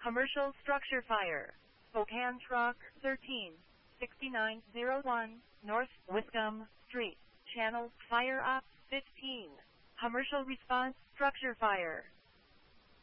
Commercial structure fire. Spokane Truck 13, 6901, North Wiscombe Street. Channel Fire Op 15. Commercial response structure fire.